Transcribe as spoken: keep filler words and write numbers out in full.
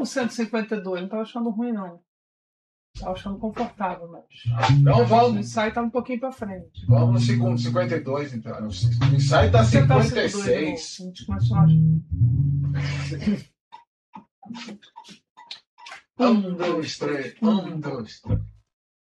o cento e cinquenta e dois, não tava achando ruim, não. Tava achando confortável, mas. Então O vamos. ensaio tá um pouquinho pra frente. Vamos no segundo, cinquenta e dois, então. O ensaio tá Você tá cinquenta e cinquenta e dois de novo, seis. a gente começa a... Um, dois, três. Um, dois, três.